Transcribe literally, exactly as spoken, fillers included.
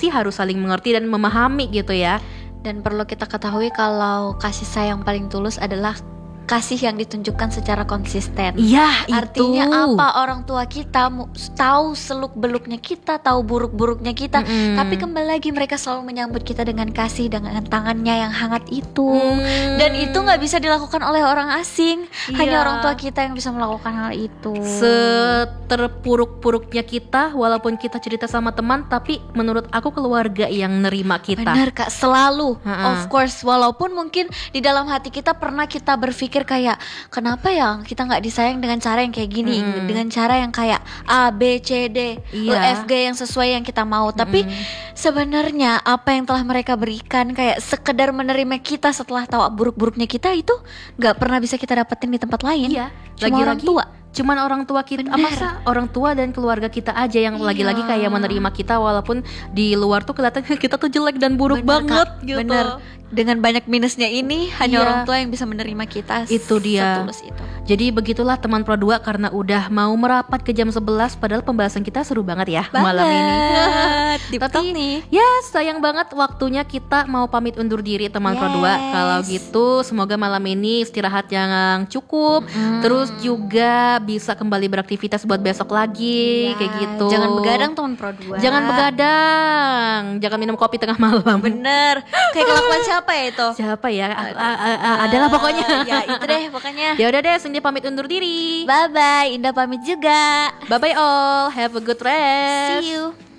sih harus saling mengerti dan memahami gitu ya. Dan perlu kita ketahui kalau kasih sayang paling tulus adalah kasih yang ditunjukkan secara konsisten. Iya, Artinya itu. apa? Orang tua kita mu- tahu seluk-beluknya kita, tahu buruk-buruknya kita, Mm-mm. tapi kembali lagi mereka selalu menyambut kita dengan kasih, dengan tangannya yang hangat itu. Mm. Dan itu nggak bisa dilakukan oleh orang asing. Iya. Hanya orang tua kita yang bisa melakukan hal itu. Seterpuruk-puruknya kita, walaupun kita cerita sama teman, tapi menurut aku keluarga yang nerima kita. Benar Kak, selalu. Ha-ha. Of course, walaupun mungkin di dalam hati kita pernah kita berpikir kayak kenapa ya kita nggak disayang dengan cara yang kayak gini, Mm. dengan cara yang kayak A, B, C, D, E, Iya. F, G yang sesuai yang kita mau. Tapi sebenarnya apa yang telah mereka berikan kayak sekedar menerima kita setelah tahu buruk-buruknya kita itu nggak pernah bisa kita dapetin di tempat lain. Iya, Cuma orang lagi-lagi tua. cuman orang tua kita, Bener. masa orang tua dan keluarga kita aja yang Iya. lagi-lagi kayak menerima kita, walaupun di luar tuh kelihatan kita tuh jelek dan buruk Bener, banget Kak. gitu. Bener. Dengan banyak minusnya ini hanya Iya. orang tua yang bisa menerima kita. Itu dia. Setulus itu. Jadi begitulah teman Pro dua, karena udah mau merapat ke jam sebelas, padahal pembahasan kita seru banget ya malam ini. Deep talk Tapi nih. ya sayang banget waktunya, kita mau pamit undur diri teman Pro dua. Yes. Kalau gitu semoga malam ini istirahat yang cukup, Mm. terus juga bisa kembali beraktivitas buat besok lagi. Ya, Kayak gitu. Jangan begadang teman Pro dua. Jangan begadang. Jangan minum kopi tengah malam. Bener. Kayak kelakuan siapa ya itu? Siapa ya? A- a- a- a- adalah pokoknya. Ya itu deh pokoknya. Ya udah deh, Cindy pamit undur diri. Bye bye. Indah pamit juga. Bye bye all. Have a good rest. See you.